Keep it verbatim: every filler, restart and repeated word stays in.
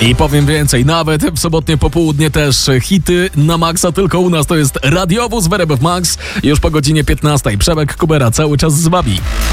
I powiem więcej, nawet w sobotnie popołudnie też hity na maksa, tylko u nas to jest radiowóz w R M F Max. Już po godzinie piętnastej Przemek Kubera cały czas z wami.